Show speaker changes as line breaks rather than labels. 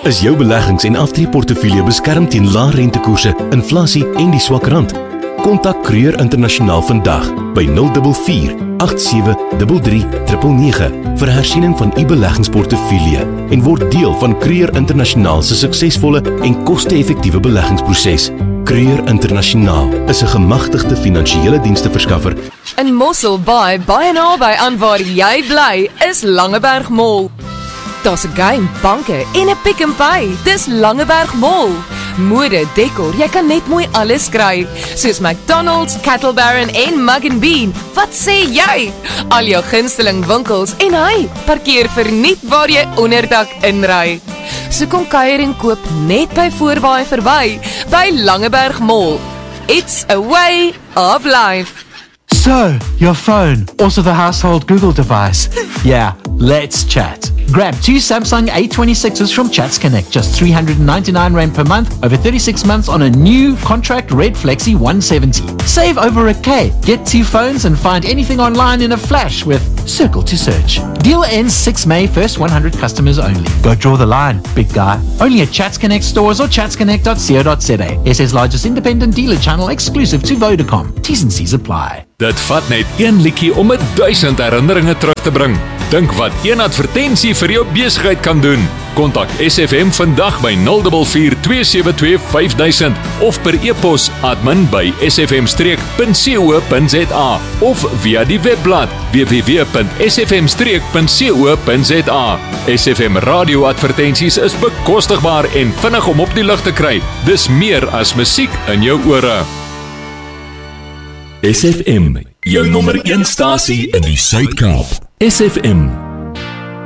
Is jou beleggings- en aftreeportefeulje beskerm teen lae rentekoerse, inflasie en die swak rand? Kontak Kreur Internasionaal vandag by 044 8733 999 vir hersiening van u beleggingsportefeulje en word deel van Kreur Internasionaal se suksesvolle en koste-effektiewe beleggingsproses. Kreur Internasionaal is 'n gemagtigde finansiële diensteverskaffer.
In Mossel Bay, baie naby aan waar jy bly, is Langeberg Mall. Daar's 'n game, banke en 'n Pick n Pay. Dis Langeberg Mall. Mode, dekor, jy kan net mooi alles kry, soos McDonald's, Cattle Baron en Mug & Bean. Wat sê jy? Al jou gunsteling winkels en hy, parkeer verniet waar jy onderdak inry. So kom kuier en koop net by Voorbaai verby, by Langeberg Mall. It's a way of life.
So, your phone, also the household Google device. Yeah, let's chat. Grab 2 Samsung A26s from Chats Connect, just R399 per month, over 36 months on a new contract Red Flexi 170. Save over $1K. Get 2 phones and find anything online in a flash with Circle to Search. Deal ends 6 May, first 100 customers only. Go draw the line, big guy. Only at Chats Connect stores or chatsconnect.co.za. SA's largest independent dealer channel exclusive to Vodacom. T's and C's apply.
Dit vat net een liedjie om 1000 herinneringe terug te bring. Dink wat een advertensie vir jou besigheid kan doen. Kontak SFM vandag by 044 272 5000 of per e-pos admin@sfm-streek.co.za of via die webblad www.sfm-streek.co.za. SFM radio advertensies is bekostigbaar en vinnig om op die lug te kry. Dis meer as musiek in jou ore.
SFM, jou nommer 1 stasie in die Suid-Kaap. SFM